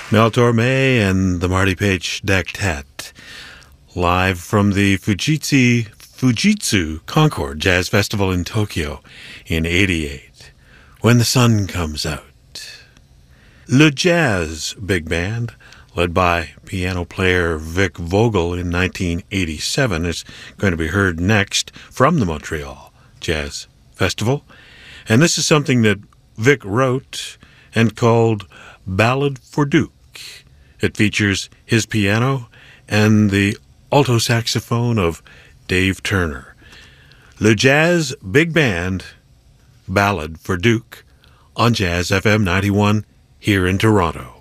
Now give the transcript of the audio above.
Mel Torme and the Marty Page Dectet, live from the Fujitsu Concord Jazz Festival in Tokyo in '88, When the Sun Comes Out. Le Jazz Big Band, led by piano player Vic Vogel in 1987, is going to be heard next from the Montreal Jazz Festival. And this is something that Vic wrote and called Ballad for Duke. It features his piano and the alto saxophone of Dave Turner. Le Jazz Big Band, Ballad for Duke, on Jazz FM 91 here in Toronto.